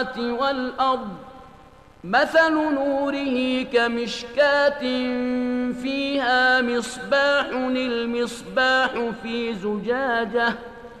والأرض مثل نوره كمشكاة فيها مصباح المصباح في زجاجة